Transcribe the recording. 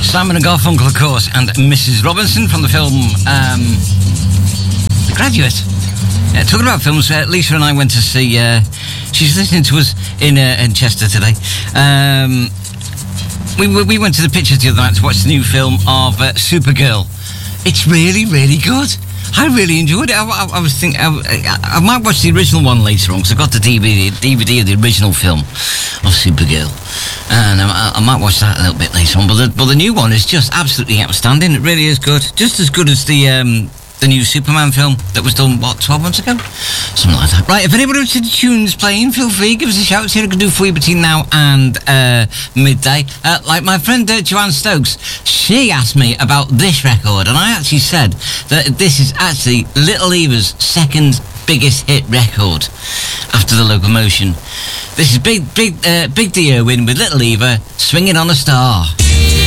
Simon and Garfunkel, of course, and Mrs. Robinson from the film The Graduate. Talking about films, Lisa and I went to see... she's listening to us in Chester today. We went to the pictures the other night to watch the new film of Supergirl. It's really, really good. I really enjoyed it. I was thinking I might watch the original one later on because I got the DVD of the original film of Supergirl, and I might watch that a little bit later on. But the new one is just absolutely outstanding. It really is good, just as good as the new Superman film that was done, 12 months ago? Something like that. Right, if anybody wants the tunes playing, feel free, give us a shout, see what I can do for you between now and midday. Like my friend Joanne Stokes, she asked me about this record, and I actually said that this is actually Little Eva's second biggest hit record after The Locomotion. This is Big Dio with Little Eva, Swinging on a Star.